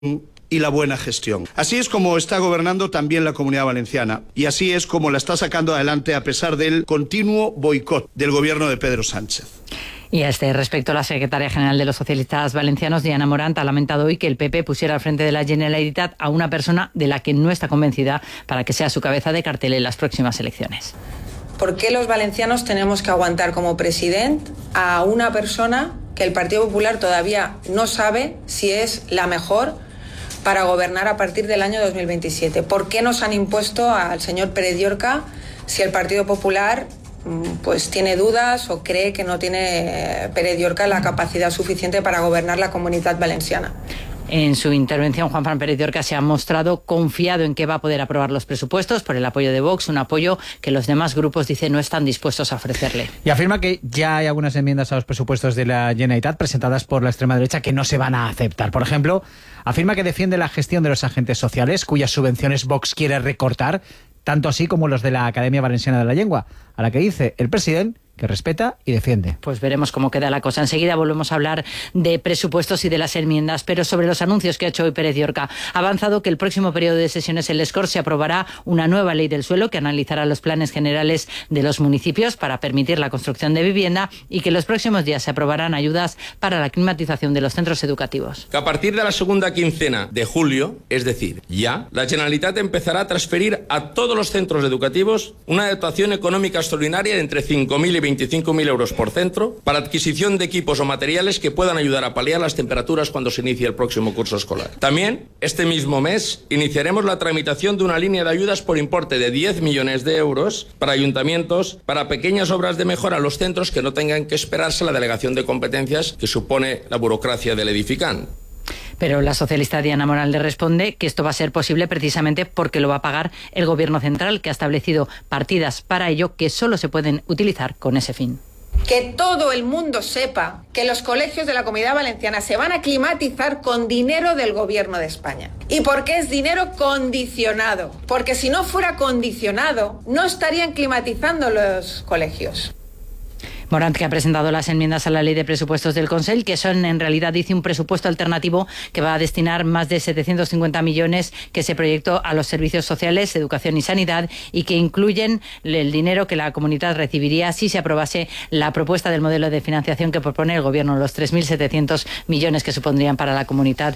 y la buena gestión. Así es como está gobernando también la Comunidad Valenciana y así es como la está sacando adelante a pesar del continuo boicot del gobierno de Pedro Sánchez. Y a este respecto, la secretaria general de los socialistas valencianos, Diana Morant, ha lamentado hoy que el PP pusiera al frente de la Generalitat a una persona de la que no está convencida para que sea su cabeza de cartel en las próximas elecciones. ¿Por qué los valencianos tenemos que aguantar como presidente a una persona que el Partido Popular todavía no sabe si es la mejor para gobernar a partir del año 2027? ¿Por qué nos han impuesto al señor Pérez Llorca si el Partido Popular pues tiene dudas o cree que no tiene Pérez Llorca la capacidad suficiente para gobernar la Comunidad Valenciana? En su intervención, Juanfran Pérez Llorca se ha mostrado confiado en que va a poder aprobar los presupuestos por el apoyo de Vox, un apoyo que los demás grupos, dice, no están dispuestos a ofrecerle. Y afirma que ya hay algunas enmiendas a los presupuestos de la Generalitat presentadas por la extrema derecha que no se van a aceptar. Por ejemplo, afirma que defiende la gestión de los agentes sociales, cuyas subvenciones Vox quiere recortar, tanto así como los de la Academia Valenciana de la Lengua, a la que dice el presidente que respeta y defiende. Pues veremos cómo queda la cosa. Enseguida volvemos a hablar de presupuestos y de las enmiendas, pero sobre los anuncios que ha hecho hoy Pérez Llorca. Ha avanzado que el próximo periodo de sesiones en Les Corts se aprobará una nueva ley del suelo que analizará los planes generales de los municipios para permitir la construcción de vivienda y que en los próximos días se aprobarán ayudas para la climatización de los centros educativos. Que a partir de la segunda quincena de julio, es decir, ya, la Generalitat empezará a transferir a todos los centros educativos una dotación económica extraordinaria de entre 5.000 y 25.000 euros por centro para adquisición de equipos o materiales que puedan ayudar a paliar las temperaturas cuando se inicie el próximo curso escolar. También, este mismo mes, iniciaremos la tramitación de una línea de ayudas por importe de 10 millones de euros para ayuntamientos, para pequeñas obras de mejora en los centros que no tengan que esperarse la delegación de competencias que supone la burocracia del edificante. Pero la socialista Diana Morant le responde que esto va a ser posible precisamente porque lo va a pagar el Gobierno central, que ha establecido partidas para ello que solo se pueden utilizar con ese fin. Que todo el mundo sepa que los colegios de la Comunidad Valenciana se van a climatizar con dinero del Gobierno de España. ¿Y por qué es dinero condicionado? Porque si no fuera condicionado, no estarían climatizando los colegios. Morant, que ha presentado las enmiendas a la ley de presupuestos del Consell, que son en realidad, dice, un presupuesto alternativo que va a destinar más de 750 millones que se proyectó a los servicios sociales, educación y sanidad, y que incluyen el dinero que la comunidad recibiría si se aprobase la propuesta del modelo de financiación que propone el Gobierno, los 3.700 millones que supondrían para la comunidad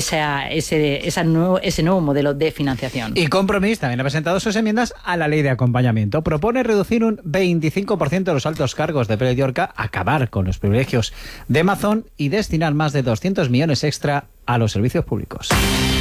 ese nuevo modelo de financiación. Y Compromís también ha presentado sus enmiendas a la ley de acompañamiento. Propone reducir un 25% de los altos cargos de Pérez Llorca, acabar con los privilegios de Amazon y destinar más de 200 millones extra a los servicios públicos.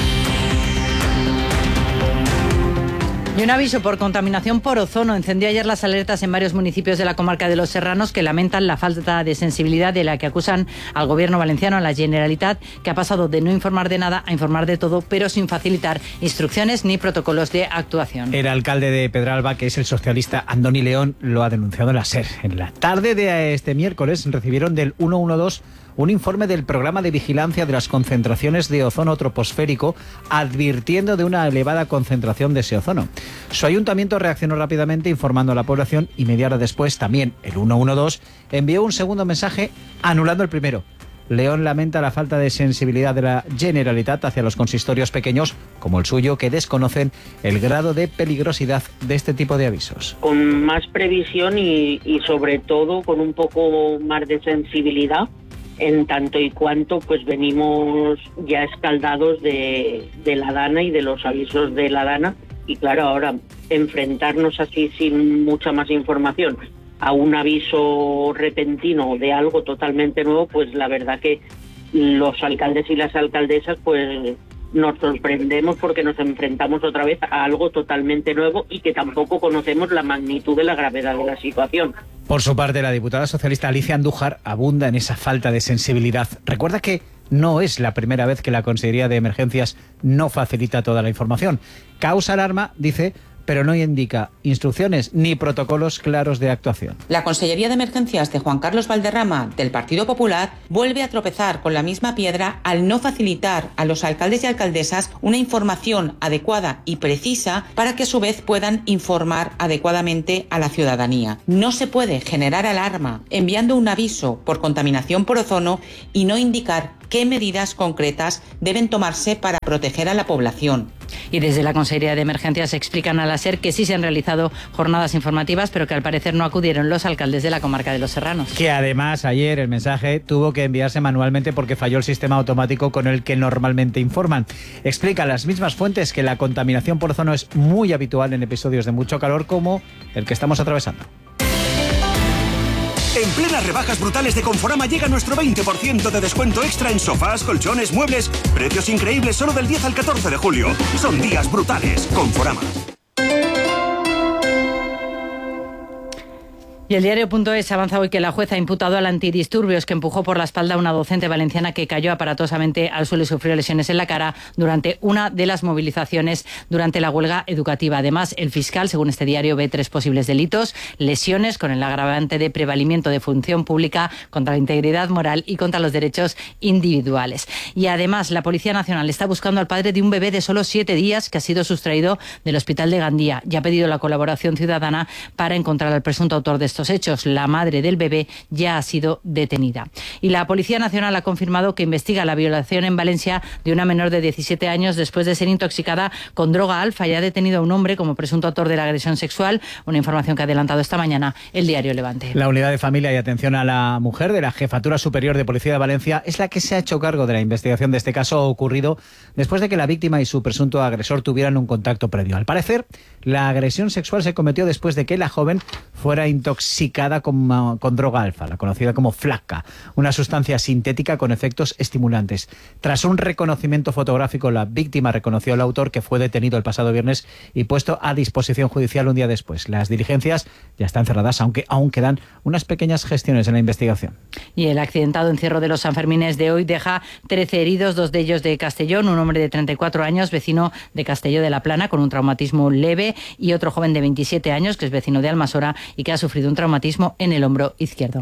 Y un aviso por contaminación por ozono encendió ayer las alertas en varios municipios de la comarca de Los Serranos, que lamentan la falta de sensibilidad de la que acusan al Gobierno valenciano, a la Generalitat, que ha pasado de no informar de nada a informar de todo, pero sin facilitar instrucciones ni protocolos de actuación. El alcalde de Pedralba, que es el socialista Andoni León, lo ha denunciado en la SER. En la tarde de este miércoles recibieron del 112 un informe del programa de vigilancia de las concentraciones de ozono troposférico, advirtiendo de una elevada concentración de ese ozono. Su ayuntamiento reaccionó rápidamente informando a la población y media hora después también el 112 envió un segundo mensaje anulando el primero. León lamenta la falta de sensibilidad de la Generalitat hacia los consistorios pequeños, como el suyo, que desconocen el grado de peligrosidad de este tipo de avisos. Con más previsión y sobre todo con un poco más de sensibilidad, en tanto y cuanto pues venimos ya escaldados de la Dana y de los avisos de la Dana, y claro, ahora enfrentarnos así sin mucha más información a un aviso repentino de algo totalmente nuevo, pues la verdad que los alcaldes y las alcaldesas pues nos sorprendemos porque nos enfrentamos otra vez a algo totalmente nuevo y que tampoco conocemos la magnitud de la gravedad de la situación. Por su parte, la diputada socialista Alicia Andújar abunda en esa falta de sensibilidad. Recuerda que no es la primera vez que la Consejería de Emergencias no facilita toda la información. Causa alarma, dice, pero no indica instrucciones ni protocolos claros de actuación. La Consellería de Emergencias de Juan Carlos Valderrama, del Partido Popular, vuelve a tropezar con la misma piedra al no facilitar a los alcaldes y alcaldesas una información adecuada y precisa para que a su vez puedan informar adecuadamente a la ciudadanía. No se puede generar alarma enviando un aviso por contaminación por ozono y no indicar qué medidas concretas deben tomarse para proteger a la población. Y desde la Consejería de Emergencias explican a la SER que sí se han realizado jornadas informativas, pero que al parecer no acudieron los alcaldes de la comarca de Los Serranos. Que además ayer el mensaje tuvo que enviarse manualmente porque falló el sistema automático con el que normalmente informan. Explican las mismas fuentes que la contaminación por ozono es muy habitual en episodios de mucho calor como el que estamos atravesando. En plenas rebajas brutales de Conforama llega nuestro 20% de descuento extra en sofás, colchones, muebles. Precios increíbles solo del 10 al 14 de julio. Son días brutales. Conforama. Y el diario.es avanza hoy que la jueza ha imputado al antidisturbios que empujó por la espalda a una docente valenciana que cayó aparatosamente al suelo y sufrió lesiones en la cara durante una de las movilizaciones durante la huelga educativa. Además, el fiscal, según este diario, ve 3 posibles delitos: lesiones con el agravante de prevalimiento de función pública contra la integridad moral y contra los derechos individuales. Y además, la Policía Nacional está buscando al padre de un bebé de solo 7 días que ha sido sustraído del hospital de Gandía y ha pedido la colaboración ciudadana para encontrar al presunto autor de estos hechos. La madre del bebé ya ha sido detenida. Y la Policía Nacional ha confirmado que investiga la violación en Valencia de una menor de 17 años después de ser intoxicada con droga alfa y ha detenido a un hombre como presunto autor de la agresión sexual, una información que ha adelantado esta mañana el diario Levante. La Unidad de Familia y Atención a la Mujer de la Jefatura Superior de Policía de Valencia es la que se ha hecho cargo de la investigación de este caso ocurrido después de que la víctima y su presunto agresor tuvieran un contacto previo. Al parecer, la agresión sexual se cometió después de que la joven fuera intoxicada con droga alfa, la conocida como Flakka, una sustancia sintética con efectos estimulantes. Tras un reconocimiento fotográfico, la víctima reconoció al autor, que fue detenido el pasado viernes y puesto a disposición judicial un día después. Las diligencias ya están cerradas, aunque aún quedan unas pequeñas gestiones en la investigación. Y el accidentado encierro de los Sanfermines de hoy deja 13 heridos, 2 de ellos de Castellón, un hombre de 34 años, vecino de Castelló de la Plana, con un traumatismo leve, y otro joven de 27 años, que es vecino de Almasora y que ha sufrido un traumatismo en el hombro izquierdo.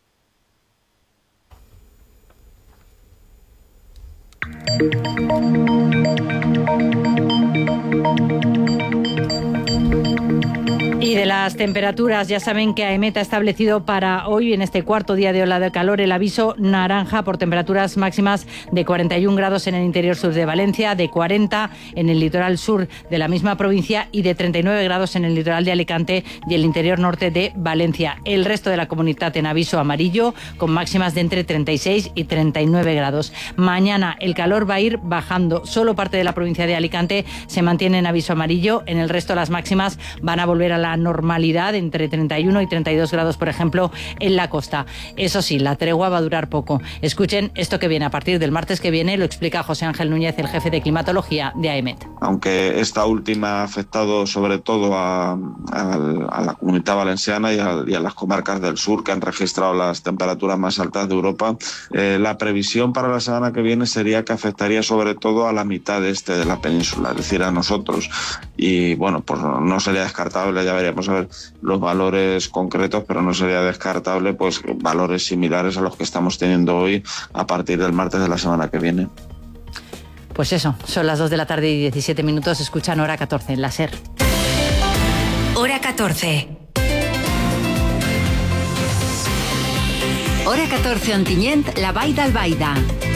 Y de las temperaturas, ya saben que AEMET ha establecido para hoy, en este cuarto día de ola de calor, el aviso naranja por temperaturas máximas de 41 grados en el interior sur de Valencia, de 40 en el litoral sur de la misma provincia y de 39 grados en el litoral de Alicante y el interior norte de Valencia. El resto de la comunidad en aviso amarillo, con máximas de entre 36 y 39 grados. Mañana el calor va a ir bajando. Solo parte de la provincia de Alicante se mantiene en aviso amarillo. En el resto las máximas van a volver a la normalidad, entre 31 y 32 grados, por ejemplo, en la costa. Eso sí, la tregua va a durar poco. Escuchen esto que viene a partir del martes que viene, lo explica José Ángel Núñez, el jefe de climatología de AEMET. Aunque esta última ha afectado sobre todo a la Comunidad Valenciana y a las comarcas del sur, que han registrado las temperaturas más altas de Europa, la previsión para la semana que viene sería que afectaría sobre todo a la mitad este de la península, es decir, a nosotros. Y bueno, pues no sería descartable, ya veríamos a ver los valores concretos, pero no sería descartable pues valores similares a los que estamos teniendo hoy a partir del martes de la semana que viene. Pues eso, son las 2 de la tarde y 17 minutos, escuchan Hora 14 en la SER. Hora 14. Hora 14 Ontinyent, la Vall d'Albaida.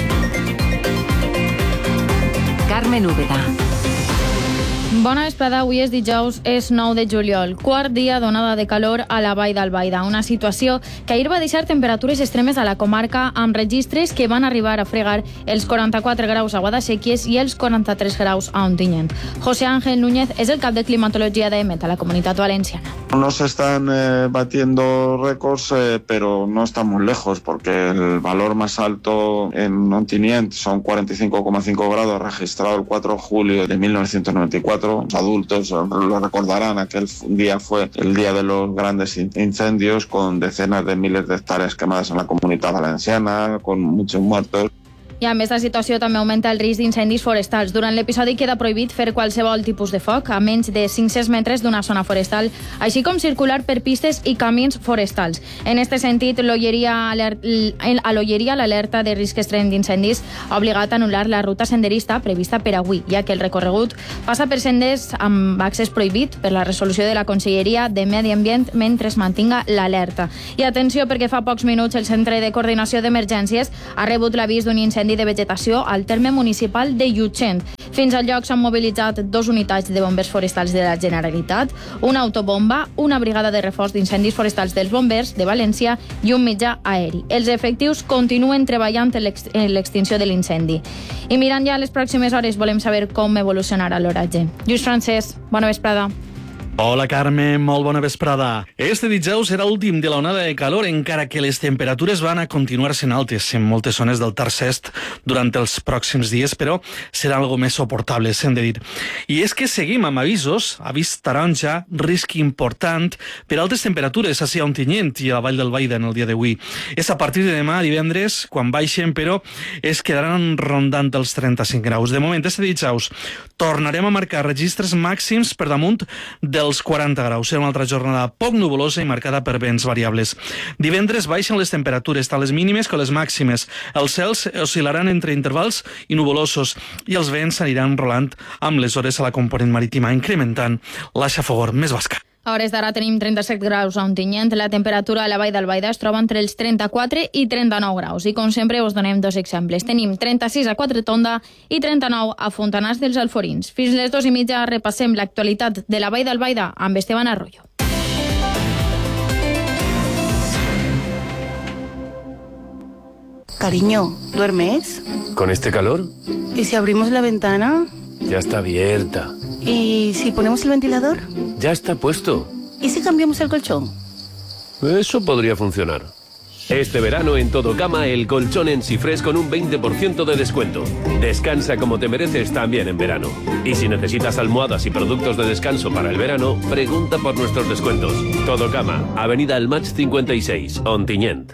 Carmen Úbeda. Bona vesprada, avui és dijous, és 9 de juliol, quart dia d'onada de calor a la Vall d'Albaida, una situació que ahir va deixar temperatures extremes a la comarca amb registres que van arribar a fregar els 44 graus a Guadasséquies i els 43 graus a Ontinyent. José Ángel Núñez és el cap de climatologia d'AEMET a la Comunitat Valenciana. No se están batiendo récords, pero no estamos lejos, porque el valor más alto en Ontinyent son 45,5 grados registrado el 4 de julio de 1994. Los adultos lo recordarán, aquel día fue el día de los grandes incendios con decenas de miles de hectáreas quemadas en la Comunitat Valenciana, con muchos muertos. I a més, la situació també augmenta el risc d'incendis forestals. Durant l'episodi queda prohibit fer qualsevol tipus de foc a menys de 500 metres d'una zona forestal, així com circular per pistes i camins forestals. En aquest sentit, l'Olleria l'alerta de risc extrem d'incendis ha obligat a anul·lar la ruta senderista prevista per avui, ja que el recorregut passa per senders amb accés prohibit per la resolució de la Conselleria de Medi Ambient mentre es mantinga l'alerta. I atenció, perquè fa pocs minuts el Centre de Coordinació d'Emergències ha rebut l'avís d'un incendi incendi de vegetació al terme municipal de Llutxent. Fins al lloc s'han mobilitzat 2 unitats de bombers forestals de la Generalitat, una autobomba, una brigada de reforç d'incendis forestals dels bombers de València i un mitjà aeri. Els efectius continuen treballant en l'extinció de l'incendi. I mirant ja les pròximes hores, volem saber com evolucionarà l'oratge. Lluís Francesc, bona vesprada. Hola Carme, molt bona vesprada. Este dijous serà l'últim de la onada de calor, encara que les temperatures van a continuar sent altes en moltes zones del terç est durant els pròxims dies, però serà algo més suportable, s'hem de dir. I és que seguim amb avisos, avís taronja, risc important per altes temperatures a Ontinyent i a la Vall d'Albaida en el dia d'avui. És a partir de demà, divendres, quan baixen, però es quedaran rondant els 35 graus. De moment, este dijous tornarem a marcar registres màxims per damunt dels 40 graus. Serà una altra jornada poc nuvolosa i marcada per vents variables. Divendres baixen les temperatures, tant les mínimes com les màximes. Els cels oscil·laran entre intervals i nuvolosos i els vents aniran rolant amb les hores a la component marítima, incrementant la xafogor més basca. A hores d'ara tenim 37 graus a Ontinyent. La temperatura a la Vall d'Albaida es troba entre els 34 i 39 graus. I com sempre us donem 2 exemples. Tenim 36 a Quatretonda i 39 a Fontanars dels Alforins. Fins les 2:30 repassem l'actualitat de la Vall d'Albaida amb Esteban Arroyo. Cariño, ¿duermes? ¿Con este calor? ¿Y si abrimos la ventana? Ya está abierta. ¿Y si ponemos el ventilador? Ya está puesto. ¿Y si cambiamos el colchón? Eso podría funcionar. Este verano en Todocama el colchón en Sifrés con un 20% de descuento. Descansa como te mereces también en verano. Y si necesitas almohadas y productos de descanso para el verano, pregunta por nuestros descuentos. Todocama, Avenida El Match 56, Ontinyent.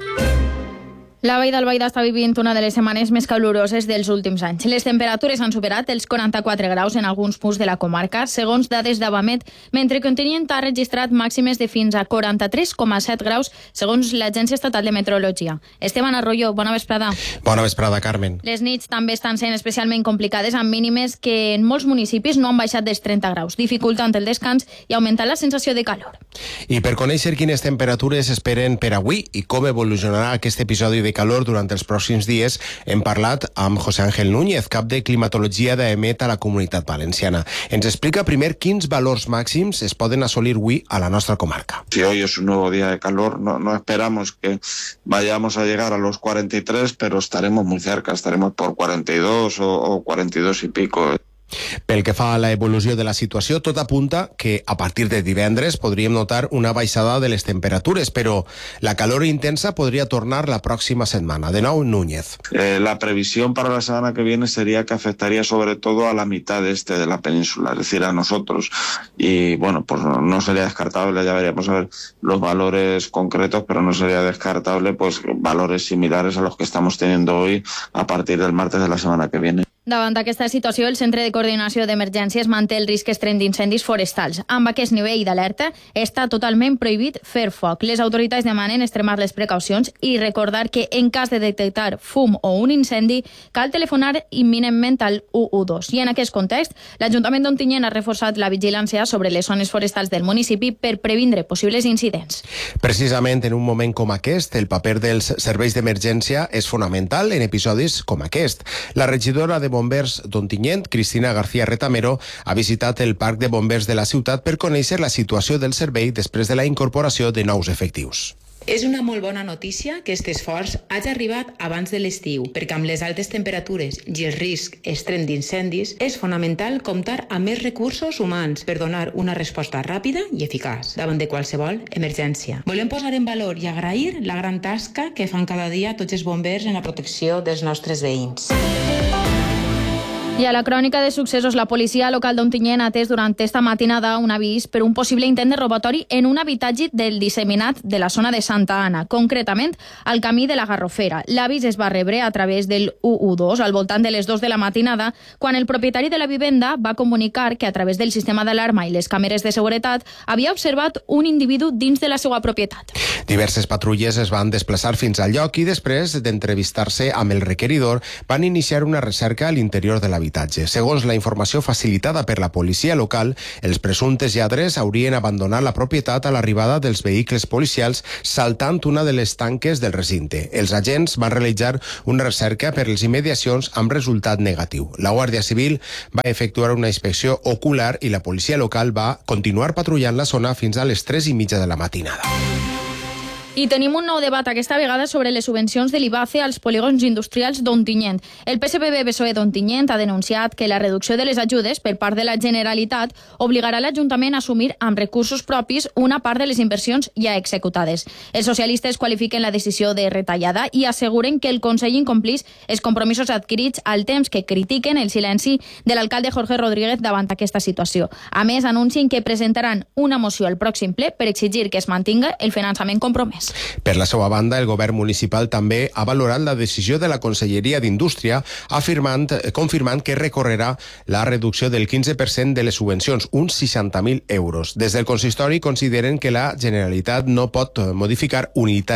La Vall d'Albaida està vivint una de les setmanes més caloroses dels últims anys. Les temperatures han superat els 44 graus en alguns punts de la comarca, segons dades d'Avamet, mentre que Ontinyent ha registrat màximes de fins a 43,7 graus, segons l'Agència Estatal de Meteorologia. Esteban Arroyo, bona vesprada. Bona vesprada, Carmen. Les nits també estan sent especialment complicades, amb mínimes que en molts municipis no han baixat dels 30 graus, dificultant el descans i augmentant la sensació de calor. I per conèixer quines temperatures esperen per avui i com evolucionarà aquest episodi de calor durant els pròxims dies, hem parlat amb José Ángel Núñez, cap de climatologia d'EMET a la Comunitat Valenciana. Ens explica primer quins valors màxims es poden assolir avui a la nostra comarca. Si hoy es un nuevo día de calor, no esperamos que vayamos a llegar a los 43, pero estaremos muy cerca, estaremos por 42 o 42 y pico. Pel que fa a la evolució de la situació, tot apunta que a partir de divendres podríem notar una baixada de les temperatures, però la calor intensa podria tornar la pròxima setmana. De nou, Núñez. La previsión para la semana que viene sería que afectaría sobre todo a la mitad este de la península, es decir, a nosotros. Y bueno, pues no sería descartable, ya veríamos a ver los valores concretos, pero no sería descartable pues valores similares a los que estamos teniendo hoy a partir del martes de la semana que viene. Davant d'aquesta situació, el Centre de Coordinació d'Emergències manté el risc extrem d'incendis forestals. Amb aquest nivell d'alerta està totalment prohibit fer foc. Les autoritats demanen extremar les precaucions i recordar que en cas de detectar fum o un incendi cal telefonar imminentment al 112. I en aquest context, l'Ajuntament d'Ontinyent ha reforçat la vigilància sobre les zones forestals del municipi per previndre possibles incidents. Precisament en un moment com aquest, el paper dels serveis d'emergència és fonamental en episodis com aquest. La regidora de Bombers d'Ontinyent, Cristina García Retamero, ha visitat el Parc de Bombers de la ciutat per conèixer la situació del servei després de la incorporació de nous efectius. És una molt bona notícia que aquest esforç hagi arribat abans de l'estiu, perquè amb les altes temperatures i el risc extrem d'incendis és fonamental comptar amb més recursos humans per donar una resposta ràpida i eficaç davant de qualsevol emergència. Volem posar en valor i agrair la gran tasca que fan cada dia tots els bombers en la protecció dels nostres veïns. I a la crònica de successos, la policia local d'Ontinyent ha atès durant esta matinada un avís per un possible intent de robatori en un habitatge del disseminat de la zona de Santa Anna, concretament al camí de la Garrofera. L'avís es va rebre a través del 112 al voltant de les 2 de la matinada, quan el propietari de la vivenda va comunicar que a través del sistema d'alarma i les càmeres de seguretat havia observat un individu dins de la seva propietat. Diverses patrulles es van desplaçar fins al lloc i després d'entrevistar-se amb el requeridor van iniciar una recerca a l'interior de la habitatge. Segons la informació facilitada per la policia local, els presumptes lladres haurien abandonat la propietat a l'arribada dels vehicles policials saltant una de les tanques del recinte. Els agents van realitzar una recerca per les immediacions amb resultat negatiu. La Guàrdia Civil va efectuar una inspecció ocular i la policia local va continuar patrullant la zona fins a les 3:30 de la matinada. I tenim un nou debat, aquesta vegada sobre les subvencions de l'IBACE als polígons industrials d'Ontinyent. El PSPB-PSOE d'Ontinyent ha denunciat que la reducció de les ajudes per part de la Generalitat obligarà l'Ajuntament a assumir amb recursos propis una part de les inversions ja executades. Els socialistes qualifiquen la decisió de retallada i asseguren que el Consell incomplís els compromisos adquirits al temps que critiquen el silenci de l'alcalde Jorge Rodríguez davant aquesta situació. A més, anuncien que presentaran una moció al pròxim ple per exigir que es mantinga el finançament compromès. Per la seva banda, el govern municipal també ha valorat la decisió de la Conselleria d'Indústria, confirmant que recorrerà la reducció del 15% de les subvencions, uns 60.000 euros. Des del consistori consideren que la Generalitat no pot modificar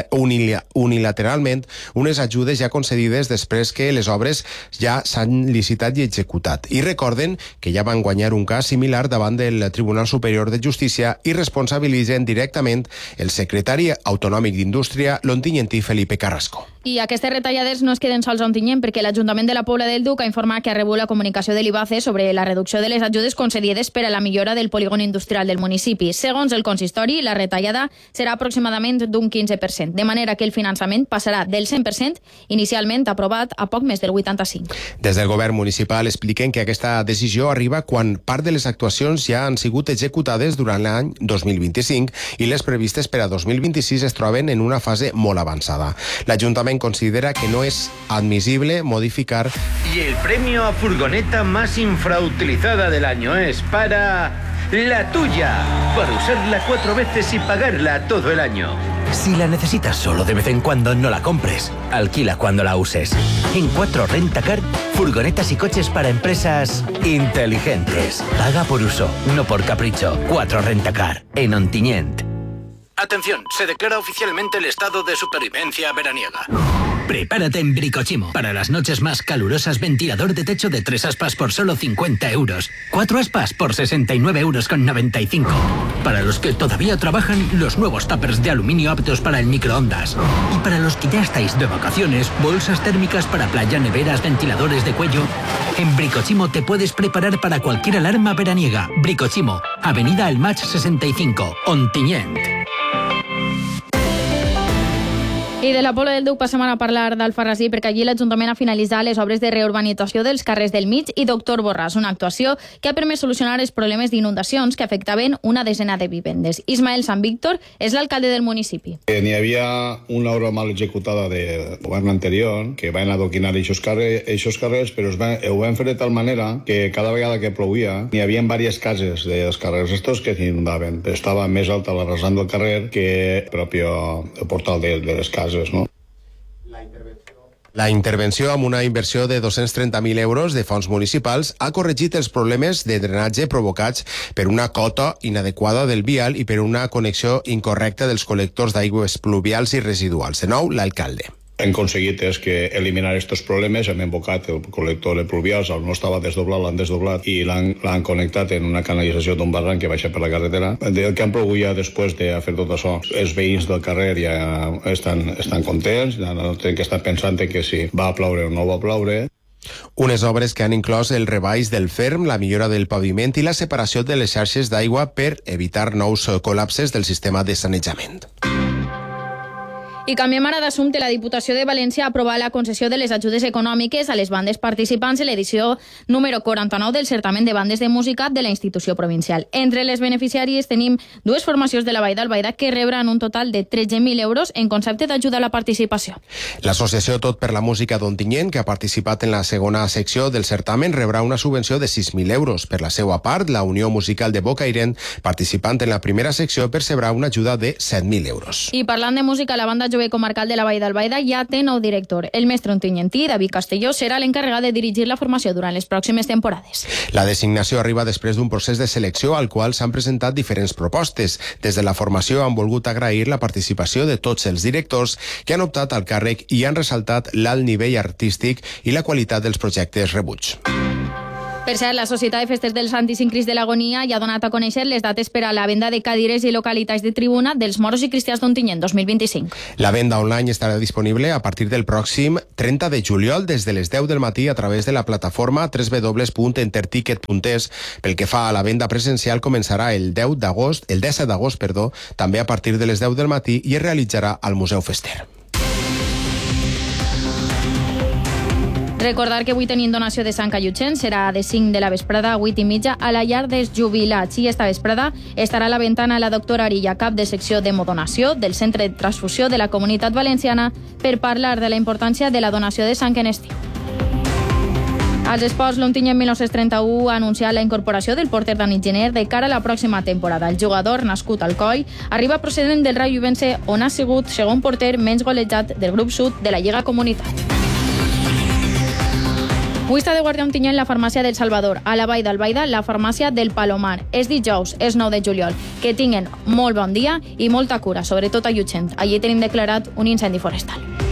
unilateralment unes ajudes ja concedides després que les obres ja s'han licitat i executat. I recorden que ja van guanyar un cas similar davant del Tribunal Superior de Justícia i responsabilitzen directament el secretari autonòmic d'Indústria, l'ontinyentí Felipe Carrasco. I aquestes retallades no es queden sols a Ontinyent, perquè l'Ajuntament de la Pobla del Duc ha informat que ha rebut la comunicació de l'IBACE sobre la reducció de les ajudes concedides per a la millora del polígon industrial del municipi. Segons el consistori, la retallada serà aproximadament d'un 15%, de manera que el finançament passarà del 100%, inicialment aprovat a poc més del 85%. Des del govern municipal expliquen que aquesta decisió arriba quan part de les actuacions ja han sigut executades durant l'any 2025 i les previstes per a 2026 es troben en una fase molt avançada. L'Ajuntament considera que no es admisible modificar. Y el premio a furgoneta más infrautilizada del año es para la tuya, por usarla 4 veces y pagarla todo el año. Si la necesitas solo de vez en cuando, no la compres. Alquila cuando la uses. En 4 Rentacar, furgonetas y coches para empresas inteligentes. Paga por uso, no por capricho. 4 Rentacar, en Ontinyent. Atención, se declara oficialmente el estado de supervivencia veraniega. Prepárate en Bricochimo. Para las noches más calurosas, ventilador de techo de 3 aspas por solo 50 euros. 4 aspas por 69,95 euros. Para los que todavía trabajan, los nuevos tuppers de aluminio aptos para el microondas. Y para los que ya estáis de vacaciones, bolsas térmicas para playa, neveras, ventiladores de cuello. En Bricochimo te puedes preparar para cualquier alarma veraniega. Bricochimo, Avenida El Match 65, Ontinyent. I de la Pobla del Duc passem a parlar d'Alfarrasí, perquè allí l'Ajuntament ha finalitzat les obres de reurbanització dels carrers del Mig i Doctor Borràs, una actuació que ha permès solucionar els problemes d'inundacions que afectaven una desena de vivendes. Ismael Sant Víctor és l'alcalde del municipi. N'hi havia una obra mal executada del govern anterior, que van adoquinar aquests carrers, però ho van fer de tal manera que cada vegada que plovia n'hi havia diverses cases dels carrers estos que s'inundaven. Estava més alta la rasant del carrer que el propi portal de les cases. No? La intervenció amb una inversió de 230.000 euros de fons municipals ha corregit els problemes de drenatge provocats per una cota inadequada del vial i per una connexió incorrecta dels col·lectors d'aigües pluvials i residuals. De nou, l'alcalde. Hem aconseguit és que eliminar aquests problemes, hem invocat el col·lector de pluvials, no estava desdoblat, l'han desdoblat i l'han connectat en una canalització d'un barranc que baixa per la carretera. El que han plogut ja després de fer tot això, els veïns del carrer ja estan contents, ja no tenen que estar pensant que si va ploure o no va ploure. Unes obres que han inclòs el rebaix del ferm, la millora del paviment i la separació de les xarxes d'aigua per evitar nous col·lapses del sistema de sanejament. I canviem ara d'assumpte. La Diputació de València ha aprovat la concessió de les ajudes econòmiques a les bandes participants en l'edició número 49 del certamen de bandes de música de la institució provincial. Entre les beneficiàries tenim 2 formacions de la Vall d'Albaida que rebran un total de 13.000 euros en concepte d'ajuda a la participació. L'associació Tot per la Música d'Ontinyent, que ha participat en la segona secció del certamen, rebrà una subvenció de 6.000 euros. Per la seva part, la Unió Musical de Bocairent, participant en la primera secció, percebrà una ajuda de 7.000 euros. I parlant de música, la banda jove comarcal de la Vall d'Albaida ja té nou director. El mestre ontinyentí, David Castelló, serà l'encarregat de dirigir la formació durant les pròximes temporades. La designació arriba després d'un procés de selecció al qual s'han presentat diferents propostes. Des de la formació han volgut agrair la participació de tots els directors que han optat al càrrec i han ressaltat l'alt nivell artístic i la qualitat dels projectes rebuts. Per cert, la Societat de Festes del Santíssim Crist de l'Agonia ja ha donat a conèixer les dates per a la venda de cadires i localitats de tribuna dels moros i cristians d'Ontinyent 2025. La venda online estarà disponible a partir del pròxim 30 de juliol des de les 10 del matí a través de la plataforma www.enterticket.es. Pel que fa a la venda presencial, començarà el 17 d'agost, també a partir de les 10 del matí i es realitzarà al Museu Fester. Recordar que avui tenim donació de sang a Llutxent, serà de 5 de la vesprada a 8:30 a la llar dels jubilats. I esta vesprada estarà a la ventana la doctora Arilla, cap de secció d'hemodonació del Centre de Transfusió de la Comunitat Valenciana, per parlar de la importància de la donació de sang en estiu. Als esports, l'Ontinyent 1931 ha anunciat la incorporació del porter Dani Giner de cara a la pròxima temporada. El jugador, nascut al Coi, arriba procedent del Rayo Ibense, on ha sigut segon porter menys golejat del grup sud de la Lliga Comunitat. Avui està de guàrdia a Ontinyent la farmàcia del Salvador. A la Vall d'Albaida, la farmàcia del Palomar. És dijous, és 9 de juliol. Que tinguen molt bon dia i molta cura, sobretot a Llutxent. Allí tenim declarat un incendi forestal.